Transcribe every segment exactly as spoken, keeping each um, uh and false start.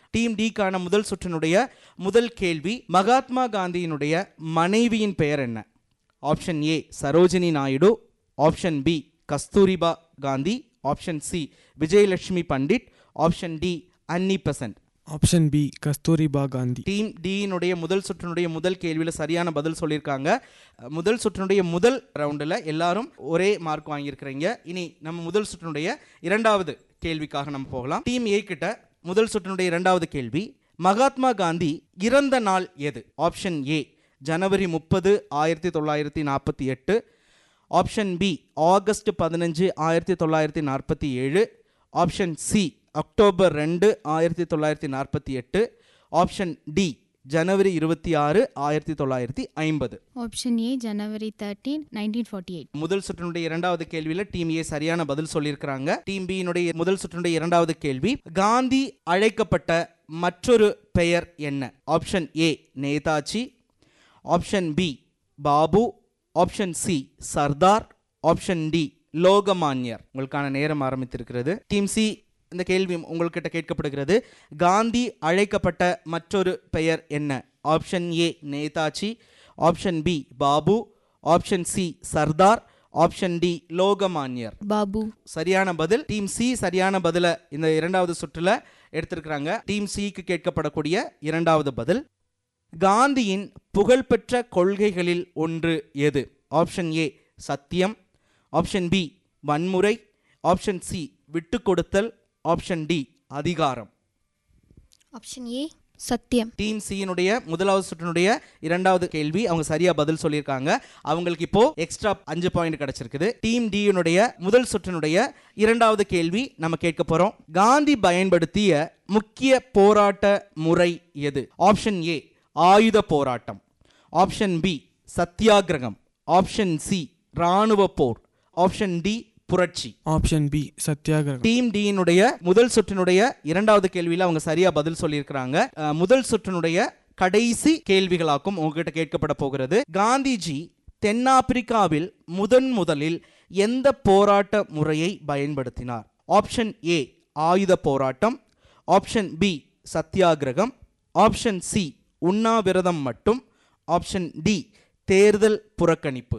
Team டிக்கான முதல் சுற்றினுடைய முதல் கேள்வி, மகாத்மா காந்தியினுடைய மனைவியின் பெயர் என்ன? Option A Sarojini Naidu, option B Kasturba Gandhi, option C Vijayalakshmi Pandit, option D Annie Besant. Option B Kasturba Gandhi. Team டியினுடைய முதல் சுற்றினுடைய முதல் கேள்வியில் சரியான பதில் சொல்லியிருக்காங்க. முதல் சுற்றினுடைய முதல் ரவுண்டில் எல்லாரும் ஒரே மார்க் வாங்கியிருக்கிறீங்க. இனி நம்ம முதல் சுற்றினுடைய இரண்டாவது கேள்விக்காக நம்ம போகலாம். டீம் ஏ கிட்ட முதல் சுற்றினுடைய இரண்டாவது கேள்வி, மகாத்மா காந்தி இறந்த நாள் எது? ஆப்ஷன் ஏ ஜனவரி முப்பது ஆயிரத்தி தொள்ளாயிரத்தி நாற்பத்தி எட்டு, ஆப்ஷன் பி ஆகஸ்ட் பதினஞ்சு ஆயிரத்தி தொள்ளாயிரத்தி நாற்பத்தி ஏழு, ஆப்ஷன் சி அக்டோபர் ரெண்டு ஆயிரத்தி தொள்ளாயிரத்தி நாற்பத்தி எட்டு, ஆப்ஷன் டி ஜனவரி இருபத்தி ஆறு ஆயிரத்தி தொள்ளாயிரத்தி ஐம்பது. Option A January thirteen nineteen forty eight. முதல் சுற்றினுடைய இரண்டாவது கேள்வியில் டீம் ஏ சரியான பதில் சொல்லியிருக்கிறாங்க. டீம் பி முதல் சுற்றினுடைய இரண்டாவது கேள்வி, காந்தி அழைக்கப்பட்ட மற்றொரு பெயர் என்ன? Option A Netaji, option B Babu, option C Sardar, option D லோகமான்யர். உங்களுக்கான நேரம் ஆரம்பித்திருக்கிறது. டீம் சி, இந்த கேள்வி உங்கள்கிட்ட கேட்கப்படுகிறது. காந்தி அழைக்கப்பட்ட மற்றொரு பெயர் என்ன? Option A Netaji, option B Babu, option C Sardar, option D லோகமான்யர். Babu சரியான பதில். டீம் சி சரியான பதில இந்த இரண்டாவது சுற்றுல எடுத்திருக்கிறாங்க. டீம் சிக்கு கேட்கப்படக்கூடிய இரண்டாவது பதில், காந்தியின் புகழ்பெற்ற கொள்கைகளில் ஒன்று எது? ஆப்ஷன் ஏ சத்தியம், ஆப்ஷன் பி வன்முறை, ஆப்ஷன் சி விட்டு கொடுத்தல், ஆப்ஷன் டி அதிகாரம். ஆப்ஷன் ஏ சத்தியம். டீம் சியினுடைய முதலாவது சுற்றினுடைய இரண்டாவது கேள்வி அவங்க சரியா பதில் சொல்லியிருக்காங்க. அவங்களுக்கு இப்போ எக்ஸ்ட்ரா அஞ்சு பாயிண்ட் கிடைச்சிருக்குது. டீம் டியினுடைய முதல் சுற்றினுடைய இரண்டாவது கேள்வி நம்ம கேட்க போறோம். காந்தி பயன்படுத்திய முக்கிய போராட்ட முறை எது? ஆப்ஷன் ஏ ஆயுத போராட்டம், ஆப்ஷன் பி சத்தியாகிரகம், ஆப்ஷன் சி ராணுவ போர், ஆப்ஷன் டி புரட்சி. ஆப்ஷன் பி சத்தியாகிரகம். டீம் டியினுடைய முதல் சுற்றினுடைய இரண்டாவது கேள்வியில் அவங்க சரியா பதில் சொல்லியிருக்கிறாங்க. முதல் சுற்றினுடைய கடைசி கேள்விகளாக்கும் உங்ககிட்ட கேட்கப்பட போகிறது. காந்திஜி தென்னாப்பிரிக்காவில் முதன் முதலில் எந்த போராட்ட முறையை பயன்படுத்தினார்? ஆப்ஷன் ஏ ஆயுத போராட்டம், ஆப்ஷன் பி சத்தியாகிரகம், ஆப்ஷன் சி உண்ணாவிரதம் மட்டும், ஆப்ஷன் டி தேர்தல் புறக்கணிப்பு.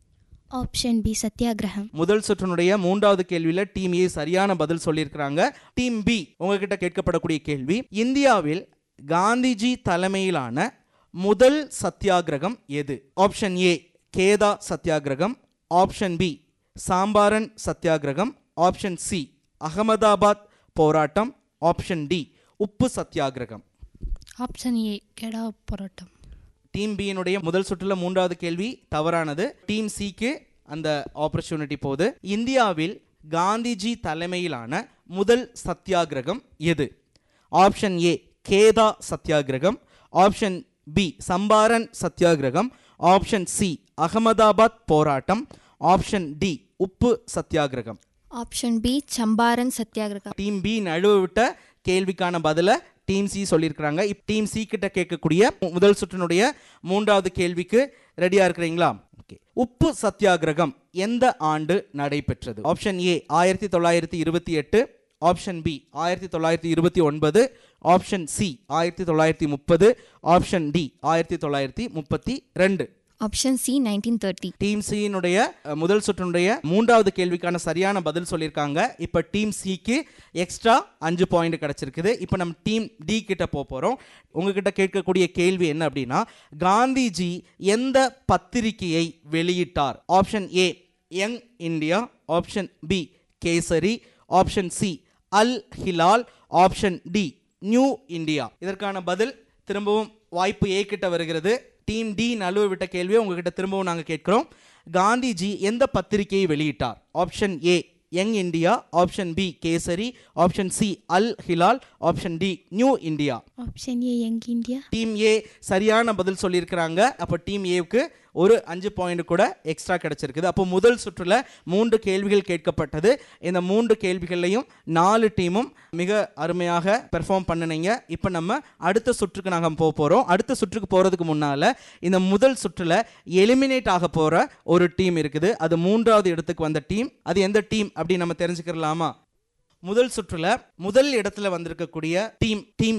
ஆப்ஷன் பி சத்தியாகிரகம். முதல் சுற்றினுடைய மூன்றாவது கேள்வியில் டீம் ஏ சரியான பதில் சொல்லியிருக்கிறாங்க. டீம் பி உங்ககிட்ட கேட்கப்படக்கூடிய கேள்வி, இந்தியாவில் காந்திஜி தலைமையிலான முதல் சத்தியாகிரகம் எது? ஆப்ஷன் ஏ கேதா சத்தியாகிரகம், ஆப்ஷன் பி சாம்பாரன் சத்தியாகிரகம், ஆப்ஷன் சி அகமதாபாத் போராட்டம், ஆப்ஷன் டி உப்பு சத்தியாகிரகம். ஆப்ஷன் ஏ கேடா போராட்டம். டீம் பியினுடைய முதல் சுற்றுல மூன்றாவது கேள்வி தவறானது. டீம் சிக்கு அந்த ஆப்பர்ச்சுனிட்டி போகுது. இந்தியாவில் காந்திஜி தலைமையிலான முதல் சத்தியாகிரகம் எது? ஆப்ஷன் ஏ கேதா சத்தியாகிரகம், ஆப்ஷன் பி சம்பாரன் சத்தியாகிரகம், ஆப்ஷன் சி அகமதாபாத் போராட்டம், ஆப்ஷன் டி உப்பு சத்தியாகிரகம். ஆப்ஷன் பி சம்பாரன் சத்தியாகிரகம். டீம் பி நழுவ விட்ட கேள்விக்கான பதில டீம் சி சொல்லியிருக்கிறாங்க. டீம் சி கிட்ட கேட்கக்கூடிய முதல் சுற்றினுடைய மூன்றாவது கேள்விக்கு ரெடியா இருக்கிறீங்களா? உப்பு சத்தியாகிரகம் எந்த ஆண்டு நடைபெற்றது? ஆப்ஷன் ஏ ஆயிரத்தி தொள்ளாயிரத்தி இருபத்தி எட்டு, ஆப்ஷன் பி ஆயிரத்தி தொள்ளாயிரத்தி இருபத்தி ஒன்பது, ஆப்ஷன் சி ஆயிரத்தி தொள்ளாயிரத்தி முப்பது, ஆப்ஷன் டி ஆயிரத்தி தொள்ளாயிரத்தி முப்பத்தி ரெண்டு. Option C nineteen thirty. Team சியினுடைய முதல் சுற்றினுடைய மூன்றாவது கேள்விக்கான சரியான பதில் சொல்லியிருக்காங்க. இப்போ டீம் சிக்கு எக்ஸ்ட்ரா அஞ்சு பாயிண்ட் கிடைச்சிருக்குது. இப்போ நம்ம டீம் டி கிட்ட போக போகிறோம். உங்ககிட்ட கேட்கக்கூடிய கேள்வி என்ன அப்படின்னா, காந்திஜி எந்த பத்திரிகையை வெளியிட்டார்? Option A young India, option B kesari, option C Al Hilal, option D new India. இதற்கான பதில் திரும்பவும் வாய்ப்பு ஏ கிட்ட வருகிறது. டீம் டி நழுவ விட்ட கேள்வியை உங்ககிட்ட திரும்பவும் நாங்கள் கேட்கிறோம். காந்திஜி எந்த பத்திரிகையை வெளியிட்டார்? Option A young India, option B kesari, option C Al Hilal, option D new India. Option A young India. Team A சரியான பதில் சொல்லியிருக்கிறாங்க. அப்போ டீம் ஏவுக்கு ஒரு அஞ்சு பாயிண்ட் கூட எக்ஸ்ட்ரா கிடைச்சிருக்குது. அப்போ முதல் சுற்றுல மூன்று கேள்விகள் கேட்கப்பட்டது. இந்த மூன்று கேள்விகள்லையும் நாலு டீமும் மிக அருமையாக பெர்ஃபார்ம் பண்ணினீங்க. இப்போ நம்ம அடுத்த சுற்றுக்கு நாங்கள் போக போகிறோம். அடுத்த சுற்றுக்கு போகிறதுக்கு முன்னால் இந்த முதல் சுற்றுல எலிமினேட் ஆக போகிற ஒரு டீம் இருக்குது. அது மூன்றாவது இடத்துக்கு வந்த டீம். அது எந்த டீம் அப்படின்னு நம்ம தெரிஞ்சுக்கலாமா? முதல் சுற்றுல முதல் இடத்துல வந்திருக்கக்கூடிய டீம் டீம்